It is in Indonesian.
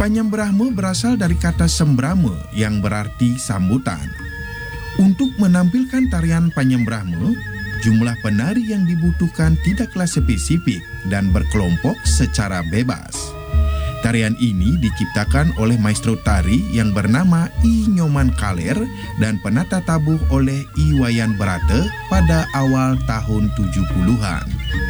Panyembrahme berasal dari kata sembrame yang berarti sambutan. Untuk menampilkan tarian Panyembrahme, jumlah penari yang dibutuhkan tidaklah spesifik dan berkelompok secara bebas. Tarian ini diciptakan oleh maestro tari yang bernama I Nyoman Kaler dan penata tabuh oleh I Wayan Berate pada awal tahun 70-an.